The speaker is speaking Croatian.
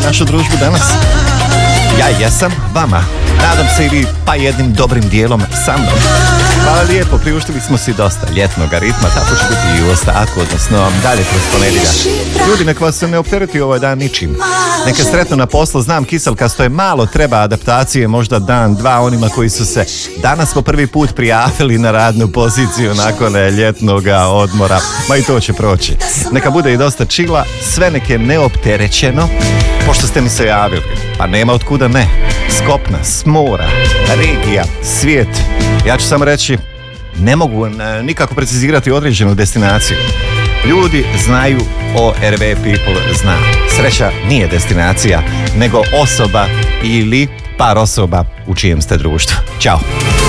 našu družbu danas. Ja jesam vama. Nadam se i vi pa jednim dobrim dijelom sa mnom. Hvala lijepo, priuštili smo si dosta ljetnog ritma, tako će biti i u ostatku, odnosno dalje kroz ponedjeljak. Ljudi, nek vas se ne optereti ovaj dan ničim. Neka sretno na poslu, znam kiselkasto je malo, treba adaptacije, možda dan, dva onima koji su se danas po prvi put prijavili na radnu poziciju nakon ljetnog odmora. Ma i to će proći. Neka bude i dosta čila, sve neke neopterećeno, pošto ste mi se javili. Pa nema otkuda ne. S kopna, s mora, regija, svijet. Ja ću samo reći, ne mogu nikako precizirati određenu destinaciju. Ljudi znaju, ORV People zna. Sreća nije destinacija, nego osoba ili par osoba u čijem ste društvu. Ćao!